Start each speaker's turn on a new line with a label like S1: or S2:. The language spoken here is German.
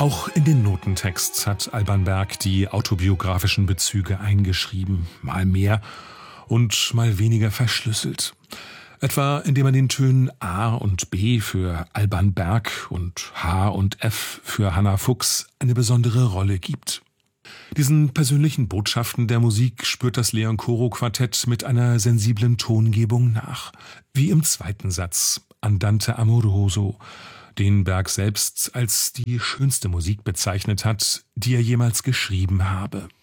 S1: Auch in den Notentext hat Alban Berg die autobiografischen Bezüge eingeschrieben, mal mehr und mal weniger verschlüsselt. Etwa indem er den Tönen A und B für Alban Berg und H und F für Hannah Fuchs eine besondere Rolle gibt. Diesen persönlichen Botschaften der Musik spürt das Leon-Coro-Quartett mit einer sensiblen Tongebung nach, wie im zweiten Satz Andante amoroso, den Berg selbst als die schönste Musik bezeichnet hat, die er jemals geschrieben habe.